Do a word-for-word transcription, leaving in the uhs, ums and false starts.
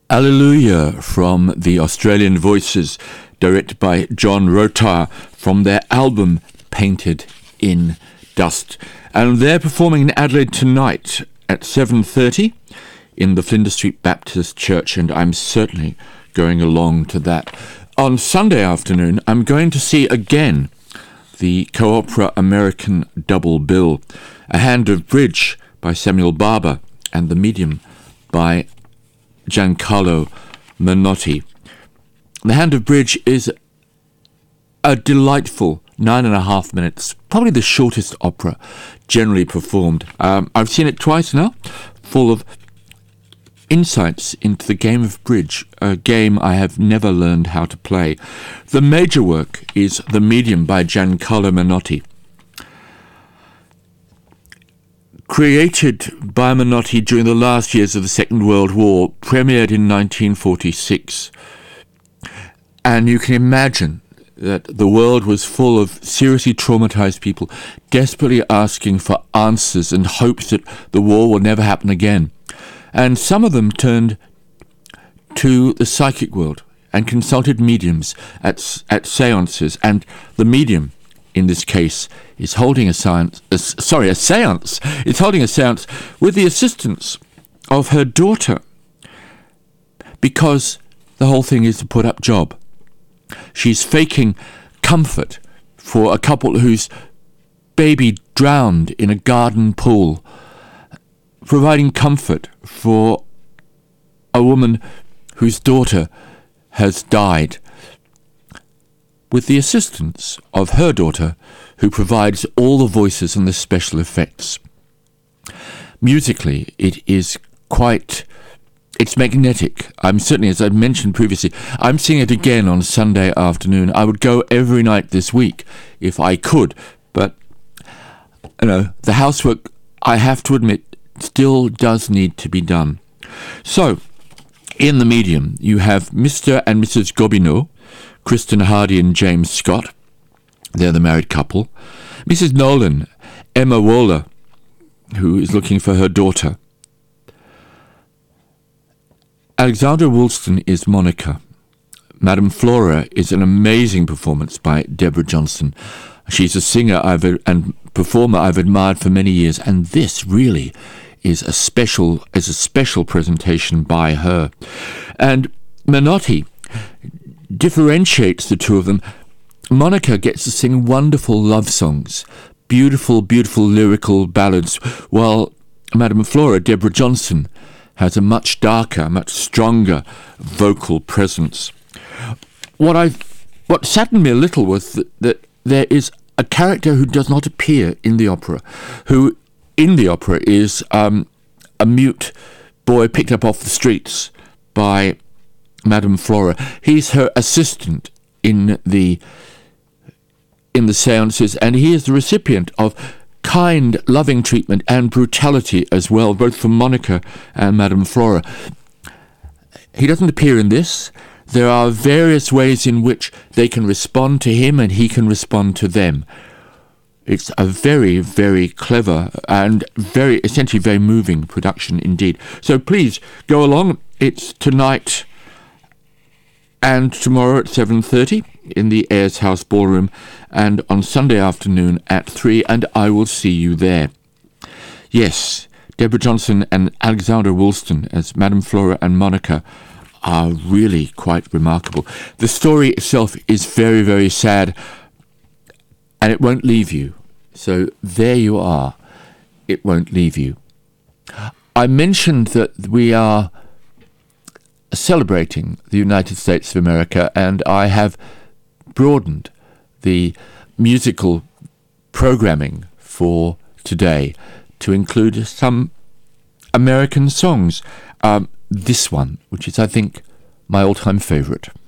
Alleluia from the Australian Voices, directed by John Rotar, from their album Painted in Dust. And they're performing in Adelaide tonight at seven thirty in the Flinders Street Baptist Church, and I'm certainly going along to that. On Sunday afternoon, I'm going to see again the Co-Opera American double bill, A Hand of Bridge by Samuel Barber and The Medium by Giancarlo Menotti. The Hand of Bridge is a delightful nine and a half minutes, probably the shortest opera generally performed. Um, I've seen it twice now, full of insights into the game of bridge, a game I have never learned how to play. The major work is The Medium by Giancarlo Menotti. Created by Menotti during the last years of the Second World War, premiered in nineteen forty-six. And you can imagine that the world was full of seriously traumatized people, desperately asking for answers and hopes that the war will never happen again. And some of them turned to the psychic world and consulted mediums at, at seances. And the medium, in this case, is holding a seance, uh, sorry, a seance, is holding a seance with the assistance of her daughter, because the whole thing is a put-up job. She's faking comfort for a couple whose baby drowned in a garden pool, providing comfort for a woman whose daughter has died, with the assistance of her daughter, who provides all the voices and the special effects. Musically, it is quite, it's magnetic. I'm certainly, as I mentioned previously, I'm seeing it again on Sunday afternoon. I would go every night this week if I could, but, you know, the housework, I have to admit, still does need to be done. So, in The Medium, you have Mister and Missus Gobineau, Kristen Hardy and James Scott. They're the married couple. Missus Nolan, Emma Waller, who is looking for her daughter. Alexandra Woolston is Monica. Madame Flora is an amazing performance by Deborah Johnson. She's a singer I've and performer I've admired for many years, and this really is a special is a special presentation by her. And Menotti differentiates the two of them. Monica gets to sing wonderful love songs, beautiful, beautiful lyrical ballads, while Madame Flora, Deborah Johnson, has a much darker, much stronger vocal presence. What I, what saddened me a little was that, that there is a character who does not appear in the opera, who in the opera is um, a mute boy picked up off the streets by Madame Flora. He's her assistant in the in the seances, and he is the recipient of kind, loving treatment and brutality as well, both from Monica and Madame Flora. He doesn't appear in this. There are various ways in which they can respond to him and he can respond to them. It's a very, very clever and very, essentially very moving production indeed. So please go along. It's tonight and tomorrow at seven thirty in the Ayers House Ballroom, and on Sunday afternoon at three, and I will see you there. Yes, Deborah Johnson and Alexandra Woolston as Madame Flora and Monica are really quite remarkable. The story itself is very, very sad, and it won't leave you. So there you are. It won't leave you. I mentioned that we are celebrating the United States of America, and I have broadened the musical programming for today to include some American songs. Um, this one, which is, I think, my all-time favorite.